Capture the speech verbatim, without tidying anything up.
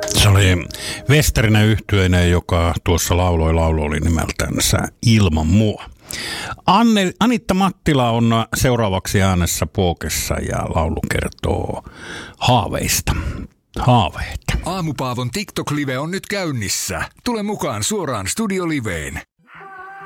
Se oli Westerinen yhtyeinen, joka tuossa lauloi, laulu oli nimeltänsä Ilman mua. Anne, Anitta Mattila on seuraavaksi äänessä Pookessa ja laulu kertoo haaveista. Haaveet. Aamupaavon TikTok-live on nyt käynnissä. Tule mukaan suoraan Studio Liveen.